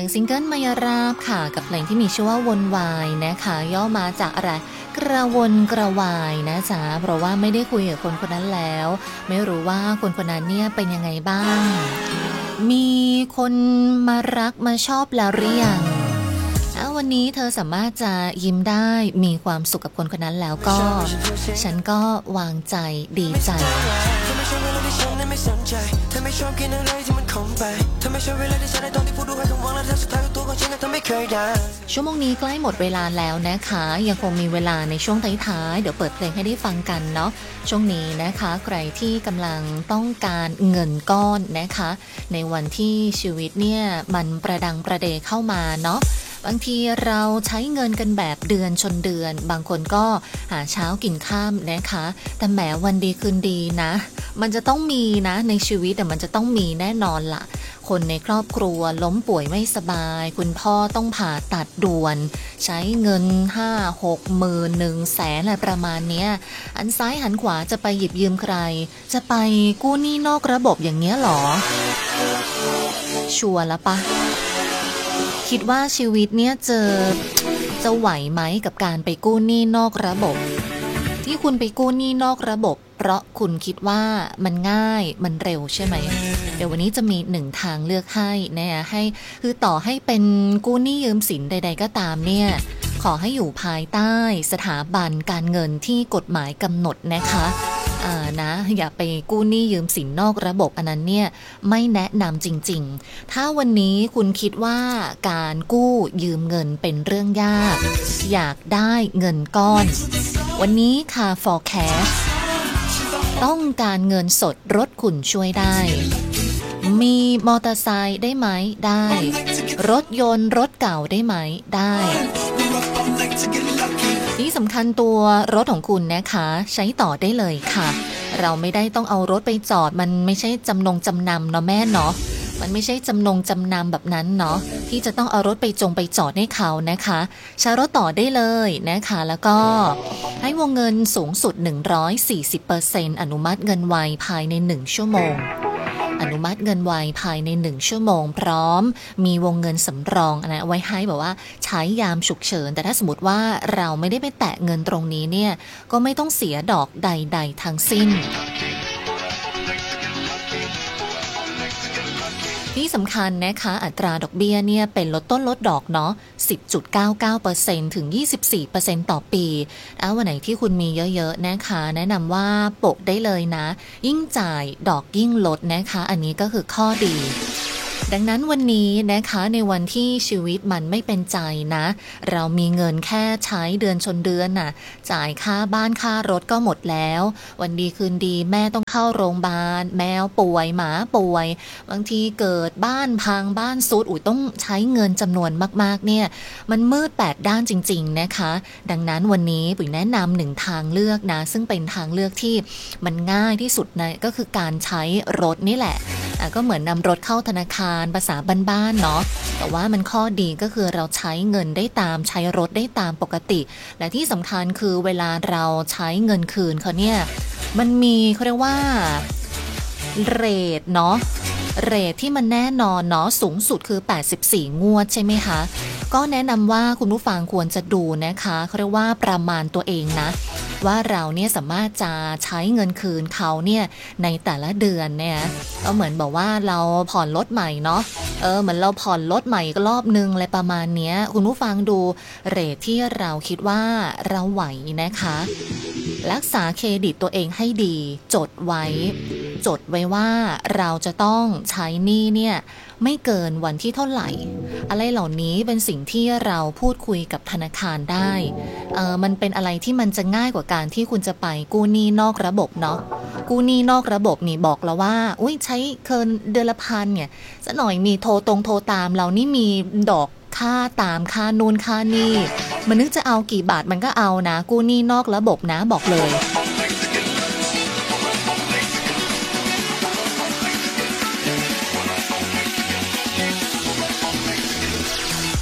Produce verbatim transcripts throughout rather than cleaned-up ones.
งซิงเกิลมายาราบค่ะกับเพลงที่มีชื่อว่าวนวายนะคะย่อมาจากอะไรกระวนกระวายนะจ๊ะเพราะว่าไม่ได้คุยกับคนคนนั้นแล้วไม่รู้ว่าคนคนนั้นเนี่ยเป็นยังไงบ้างมีคนมารักมาชอบแล้วหรือยังวันนี้เธอสามารถจะยิ้มได้มีความสุขกับคนคนนั้นแล้วก็ฉันก็วางใจดีใจชั่วโมงนี้ใกล้หมดเวลาแล้วนะคะยังคงมีเวลาในช่วงท้ายๆเดี๋ยวเปิดเพลงให้ได้ฟังกันเนาะช่วงนี้นะคะใครที่กำลังต้องการเงินก้อนนะคะในวันที่ชีวิตเนี่ยมันประดังประเดเข้ามาเนาะบางทีเราใช้เงินกันแบบเดือนชนเดือนบางคนก็หาเช้ากินข้ามนะคะแต่แหมวันดีคืนดีนะมันจะต้องมีนะในชีวิตแต่มันจะต้องมีแน่นอนล่ะคนในครอบครัวล้มป่วยไม่สบายคุณพ่อต้องผ่าตัดด่วนใช้เงินห้าหกหมื่นหนึ่งแสนอะไรประมาณเนี้ยอันซ้ายหันขวาจะไปหยิบยืมใครจะไปกู้หนี้นอกระบบอย่างเงี้ยหรอชัวร์ละปะคิดว่าชีวิตเนี้ยเจอจะไหวไหมกับการไปกู้หนี้นอกระบบที่คุณไปกู้หนี้นอกระบบเพราะคุณคิดว่ามันง่ายมันเร็วใช่ไหมเดี๋ยววันนี้จะมีหนึ่งทางเลือกให้นะให้คือต่อให้เป็นกู้หนี้ยืมสินใดๆก็ตามเนี่ยขอให้อยู่ภายใต้สถาบันการเงินที่กฎหมายกำหนดนะคะอ่านะอย่าไปกู้หนี้ยืมสินนอกระบบอันนั้นเนี่ยไม่แนะนำจริงๆถ้าวันนี้คุณคิดว่าการกู้ยืมเงินเป็นเรื่องยากอยากได้เงินก้อนวันนี้ค่ะ Forecast ต้องการเงินสดรถคุณช่วยได้มีมอเตอร์ไซค์ได้ไหมได้รถยนต์รถเก่าได้ไหมได้ที่สำคัญตัวรถของคุณนะคะใช้ต่อได้เลยค่ะเราไม่ได้ต้องเอารถไปจอดมันไม่ใช่จำนงจำนำเนาะแม่เนาะมันไม่ใช่จำนงจำนำแบบนั้นเนาะที่จะต้องเอารถไปจงไปจอดให้เขานะคะใช้รถต่อได้เลยนะคะแล้วก็ให้วงเงินสูงสุด หนึ่งร้อยสี่สิบเปอร์เซ็นต์ อนุมัติเงินไวภายในหนึ่งชั่วโมงอนุมัติเงินไวภายในหนึ่งชั่วโมงพร้อมมีวงเงินสำรองนะไว้ให้แบบว่าใช้ยามฉุกเฉินแต่ถ้าสมมติว่าเราไม่ได้ไปแตะเงินตรงนี้เนี่ยก็ไม่ต้องเสียดอกใดๆทั้งสิ้นที่สำคัญนะคะอัตราดอกเบี้ยเนี่ยเป็นลดต้นลดดอกเนาะ สิบจุดเก้าเก้าเปอร์เซ็นต์ ถึง ยี่สิบสี่เปอร์เซ็นต์ ต่อปีแล้ววันไหนที่คุณมีเยอะๆนะคะแนะนำว่าโปะได้เลยนะยิ่งจ่ายดอกยิ่งลดนะคะอันนี้ก็คือข้อดีดังนั้นวันนี้นะคะในวันที่ชีวิตมันไม่เป็นใจนะเรามีเงินแค่ใช้เดือนชนเดือนน่ะจ่ายค่าบ้านค่ารถก็หมดแล้ววันดีคืนดีแม่ต้องเข้าโรงพยาบาลแมวป่วยหมาป่วยบางทีเกิดบ้านพังบ้านซุดอุ๊ยต้องใช้เงินจำนวนมากๆเนี่ยมันมืดแปดด้านจริงๆนะคะดังนั้นวันนี้ปุ๋ยแนะนำหนึ่งทางเลือกนะซึ่งเป็นทางเลือกที่มันง่ายที่สุดนะก็คือการใช้รถนี่แหละก็เหมือนนำรถเข้าธนาคารภาษาบ้านๆเนาะแต่ว่ามันข้อดีก็คือเราใช้เงินได้ตามใช้รถได้ตามปกติและที่สำคัญคือเวลาเราใช้เงินคืนเขาเนี่ยมันมีเขาเรียกว่าเรทเนาะเรทที่มันแน่นอนเนาะสูงสุดคือแปดสิบสี่งวดใช่ไหมคะก็แนะนำว่าคุณผู้ฟังควรจะดูนะคะเขาเรียกว่าประมาณตัวเองนะว่าเราเนี่ยสามารถจะใช้เงินคืนเขาเนี่ยในแต่ละเดือนเนี่ยก็เหมือนบอกว่าเราผ่อนรถใหม่เนาะเออเหมือนเราผ่อนรถใหม่ก็รอบนึงอะไรประมาณเนี้ยคุณผู้ฟังดูเรทที่เราคิดว่าเราไหวนะคะรักษาเครดิตตัวเองให้ดีจดไว้จดไว้ว่าเราจะต้องใช้หนี้เนี่ยไม่เกินวันที่เท่าไหร่อะไรเหล่านี้เป็นสิ่งที่เราพูดคุยกับธนาคารได้เออมันเป็นอะไรที่มันจะง่ายกว่าการที่คุณจะไปกู้หนี้นอกระบบเนาะกู้หนี้นอกระบบนี่บอกแล้วว่าอุ้ยใช้เกินเดือนละพันเนี่ยสักหน่อยมีโทรตรงโทรตามเรานี่มีดอกค่าตามค่านูนค่านี่มันนึกจะเอากี่บาทมันก็เอานะกู้หนี้นอกระบบนะบอกเลย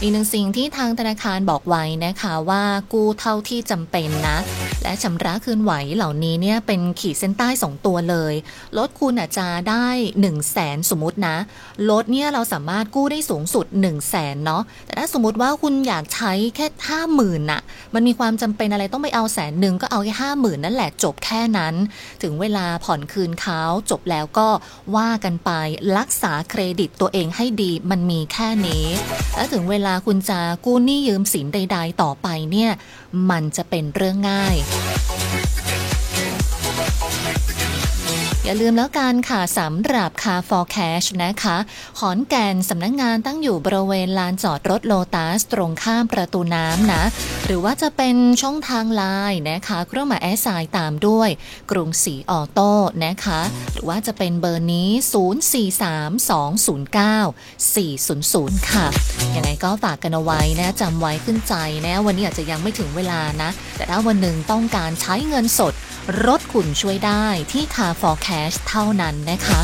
อีกหนึ่งสิ่งที่ทางธนาคารบอกไว้นะคะว่ากู้เท่าที่จำเป็นนะและชำระคืนไหวเหล่านี้เนี่ยเป็นขีดเส้นใต้สองตัวเลยลดคุณอาจจะได้หนึ่งแสนสมมุตินะลดเนี่ยเราสามารถกู้ได้สูงสุดหนึ่งแสนเนาะแต่ถ้าสมมติว่าคุณอยากใช้แค่ห้าหมื่นน่ะมันมีความจำเป็นอะไรต้องไปเอาแสนหนึ่งก็เอาแค่ห้าหมื่นนั่นแหละจบแค่นั้นถึงเวลาผ่อนคืนเขาจบแล้วก็ว่ากันไปรักษาเครดิตตัวเองให้ดีมันมีแค่นี้และถึงเวลาคุณจะกู้หนี้ยืมสินใดๆต่อไปเนี่ยมันจะเป็นเรื่องง่ายอย่าลืมแล้วกันค่ะสำหรับ Car for Cash นะคะขอนแก่นสำนักงงานตั้งอยู่บริเวณลานจอดรถโลตัสตรงข้ามประตูน้ำนะหรือว่าจะเป็นช่องทางไลน์นะคะเครื่องหมายแอสไซน์ตามด้วยกรุงศรีออโต้นะคะหรือว่าจะเป็นเบอร์นี้ศูนย์ สี่ สาม สอง ศูนย์ เก้า สี่ ศูนย์ ศูนย์ค่ะยังไงก็ฝากกันเอาไว้นะจำไว้ขึ้นใจนะวันนี้อาจจะยังไม่ถึงเวลานะแต่ถ้าวันหนึ่งต้องการใช้เงินสดรถคุณช่วยได้ที่ Car for Cash เท่านั้นนะคะ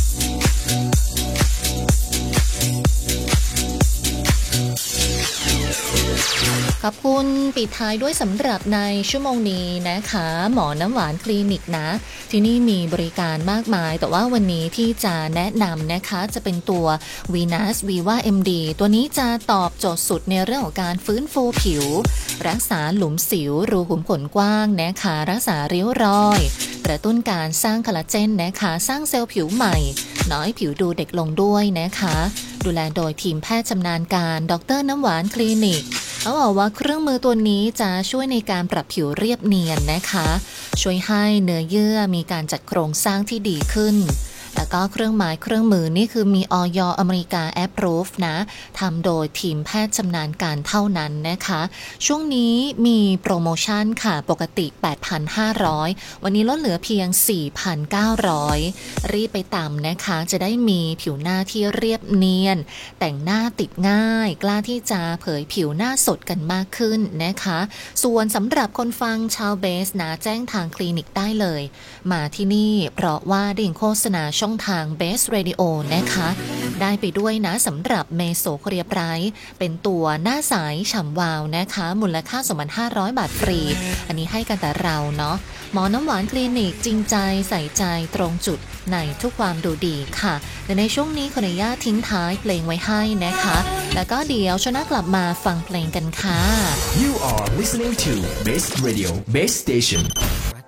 ขอบคุณปิดท้ายด้วยสำหรับในชั่วโมงนี้นะคะหมอน้ำหวานคลินิกนะที่นี่มีบริการมากมายแต่ว่าวันนี้ที่จะแนะนำนะคะจะเป็นตัว Venus Viva เอ็ม ดี ตัวนี้จะตอบโจทย์สุดในเรื่องของการฟื้นฟูผิวรักษาหลุมสิวรูขุมขนกว้างนะคะรักษาริ้วรอยกระตุ้นการสร้างคอลลาเจนนะคะสร้างเซลล์ผิวใหม่น้อยผิวดูเด็กลงด้วยนะคะดูแลโดยทีมแพทย์ชำนาญการดร.น้ำหวานคลินิกเขาบอกว่าเครื่องมือตัวนี้จะช่วยในการปรับผิวเรียบเนียนนะคะช่วยให้เนื้อเยื่อมีการจัดโครงสร้างที่ดีขึ้นแล้วก็เครื่องหมายเครื่องมือนี่คือมีอย.อเมริกาแอปพรูฟนะทำโดยทีมแพทย์ชำนาญการเท่านั้นนะคะช่วงนี้มีโปรโมชั่นค่ะปกติ แปดพันห้าร้อย วันนี้ลดเหลือเพียง สี่พันเก้าร้อย รีบไปตามนะคะจะได้มีผิวหน้าที่เรียบเนียนแต่งหน้าติดง่ายกล้าที่จะเผยผิวหน้าสดกันมากขึ้นนะคะส่วนสำหรับคนฟังชาวเบสนะแจ้งทางคลินิกได้เลยมาที่นี่เพราะว่าได้ยินโฆษณาช่องทาง Best Radio นะคะได้ไปด้วยนะสำหรับเมโซเคลียร์ไบรท์เป็นตัวหน้าใสฉ่ำวาวนะคะมูลค่า สองพันห้าร้อย บาทฟรีอันนี้ให้กันแต่เราเนาะหมอน้ำหวานคลินิกจริงใจใส่ใจตรงจุดในทุกความดูดีค่ะแต่ในช่วงนี้ขออนุญาตทิ้งท้ายเพลงไว้ให้นะคะแล้วก็เดี๋ยวช่วงหน้ากลับมาฟังเพลงกันค่ะ You are listening to Best Radio Best Station